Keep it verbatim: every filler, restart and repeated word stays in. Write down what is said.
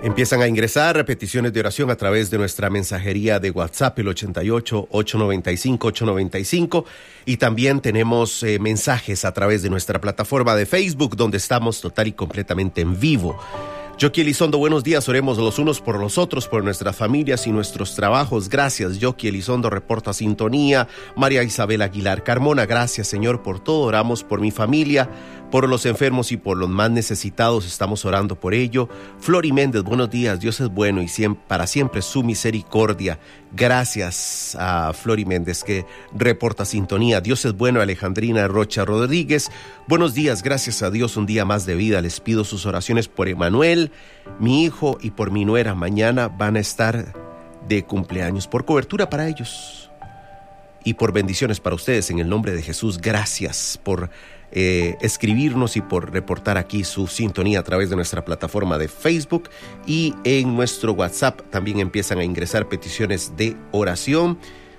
Empiezan a ingresar peticiones de oración a través de nuestra mensajería de WhatsApp, el ochenta y ocho, ochocientos noventa y cinco, ochocientos noventa y cinco. Y también tenemos eh, mensajes a través de nuestra plataforma de Facebook, donde estamos total y completamente en vivo. Yoki Elizondo, buenos días. Oremos los unos por los otros, por nuestras familias y nuestros trabajos. Gracias, Yoki Elizondo, reporta sintonía. María Isabel Aguilar Carmona, gracias, Señor, por todo. Oramos por mi familia, por los enfermos y por los más necesitados. Estamos orando por ello. Flori Méndez, buenos días. Dios es bueno y siempre, para siempre su misericordia. Gracias a Flori Méndez, que reporta sintonía. Dios es bueno. Alejandrina Rocha Rodríguez, buenos días. Gracias a Dios, un día más de vida. Les pido sus oraciones por Emanuel, mi hijo, y por mi nuera. Mañana van a estar de cumpleaños. Por cobertura para ellos y por bendiciones para ustedes en el nombre de Jesús. Gracias por eh, escribirnos y por reportar aquí su sintonía a través de nuestra plataforma de Facebook, y en nuestro WhatsApp también empiezan a ingresar peticiones de oración.